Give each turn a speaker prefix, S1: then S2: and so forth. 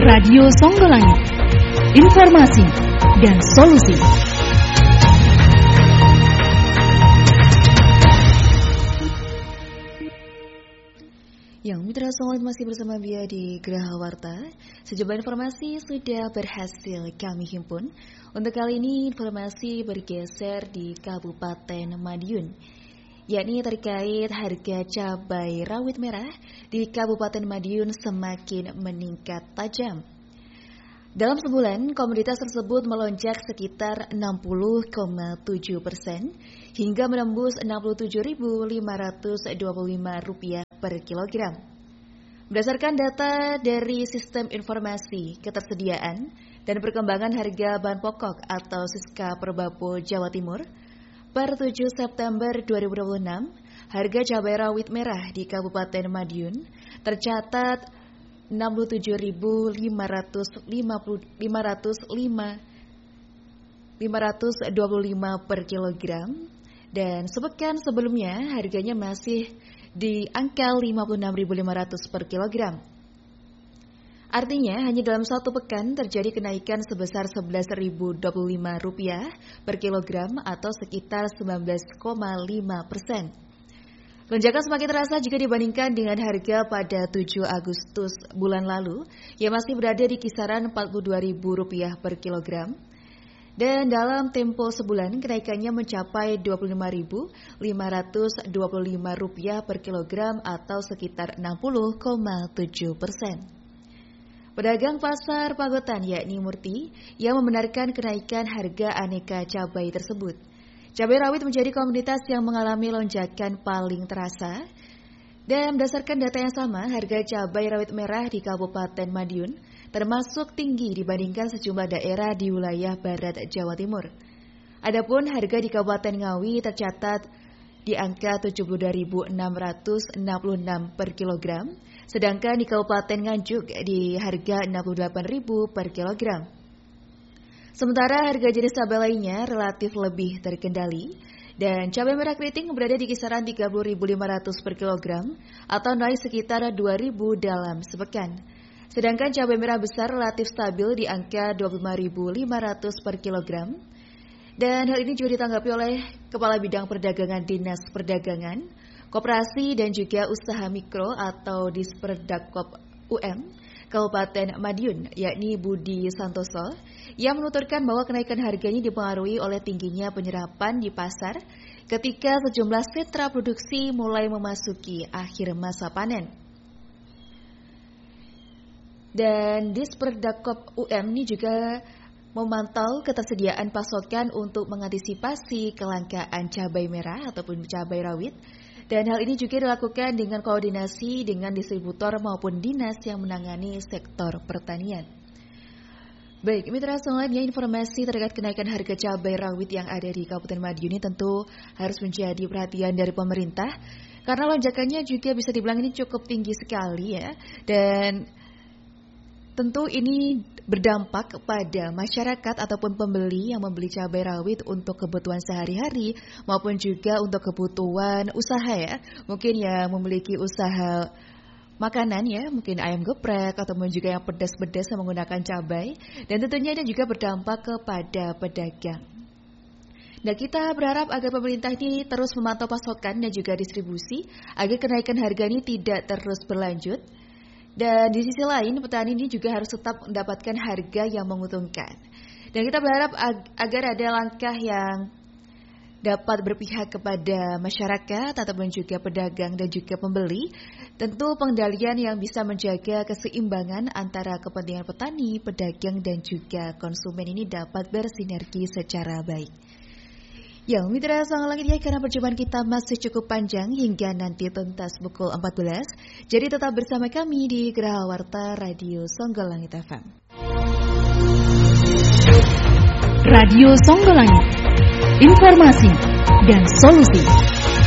S1: Radio Songgolangit, informasi dan solusi. Yang Mitra Songgolangit masih bersama Bia di Geraha Warta. Sejumlah informasi sudah berhasil kami himpun. Untuk kali ini informasi bergeser di Kabupaten Madiun, yakni terkait harga cabai rawit merah di Kabupaten Madiun semakin meningkat tajam. Dalam sebulan, komoditas tersebut melonjak sekitar 60,7% hingga menembus Rp67.525 per kilogram. Berdasarkan data dari Sistem Informasi Ketersediaan dan Perkembangan Harga Bahan Pokok atau Siska Perbapo Jawa Timur, per 7 September 2026, harga cabai rawit merah di Kabupaten Madiun tercatat Rp67.525 per kilogram, dan sepekan sebelumnya harganya masih di angka Rp56.500 per kilogram. Artinya hanya dalam satu pekan terjadi kenaikan sebesar Rp11.025 per kilogram atau sekitar 19,5%. Lonjakan semakin terasa jika dibandingkan dengan harga pada 7 Agustus bulan lalu yang masih berada di kisaran Rp42.000 per kilogram. Dan dalam tempo sebulan kenaikannya mencapai Rp25.525 per kilogram atau sekitar 60,7%. Pedagang pasar Pagotan yakni Murti yang membenarkan kenaikan harga aneka cabai tersebut. Cabai rawit menjadi komoditas yang mengalami lonjakan paling terasa. Dan berdasarkan data yang sama, harga cabai rawit merah di Kabupaten Madiun termasuk tinggi dibandingkan sejumlah daerah di wilayah Barat Jawa Timur. Adapun harga di Kabupaten Ngawi tercatat di angka Rp72.666 per kilogram, sedangkan di Kabupaten Nganjuk di harga Rp68.000 per kilogram. Sementara harga jenis cabai lainnya relatif lebih terkendali, dan cabai merah keriting berada di kisaran Rp30.500 per kilogram atau naik sekitar Rp2.000 dalam sepekan. Sedangkan cabai merah besar relatif stabil di angka Rp25.500 per kilogram. Dan hal ini juga ditanggapi oleh Kepala Bidang Perdagangan Dinas Perdagangan, Koperasi dan juga Usaha Mikro atau Disperdakop UM Kabupaten Madiun, yakni Budi Santoso, yang menuturkan bahwa kenaikan harganya dipengaruhi oleh tingginya penyerapan di pasar ketika sejumlah sentra produksi mulai memasuki akhir masa panen. Dan Disperdakop UM ini juga memantau ketersediaan pasokan untuk mengantisipasi kelangkaan cabai merah ataupun cabai rawit. Dan hal ini juga dilakukan dengan koordinasi dengan distributor maupun dinas yang menangani sektor pertanian. Baik, mitra selanjutnya informasi terkait kenaikan harga cabai rawit yang ada di Kabupaten Madiun ini tentu harus menjadi perhatian dari pemerintah karena lonjakannya juga bisa dibilang ini cukup tinggi sekali ya. Dan tentu ini berdampak pada masyarakat ataupun pembeli yang membeli cabai rawit untuk kebutuhan sehari-hari maupun juga untuk kebutuhan usaha ya. Mungkin yang memiliki usaha makanan ya, mungkin ayam geprek ataupun juga yang pedas-pedas yang menggunakan cabai. Dan tentunya ini juga berdampak kepada pedagang. Nah, kita berharap agar pemerintah ini terus memantau pasokan dan juga distribusi agar kenaikan harga ini tidak terus berlanjut. Dan di sisi lain, petani ini juga harus tetap mendapatkan harga yang menguntungkan. Dan kita berharap agar ada langkah yang dapat berpihak kepada masyarakat ataupun juga pedagang dan juga pembeli. Tentu pengendalian yang bisa menjaga keseimbangan antara kepentingan petani, pedagang dan juga konsumen ini dapat bersinergi secara baik. Ya, mitra Songgolangit ya, karena perjumpaan kita masih cukup panjang hingga nanti tuntas pukul 14. Jadi tetap bersama kami di Geraha Warta Radio Songgolangit FM. Radio Songgolangit, informasi dan solusi.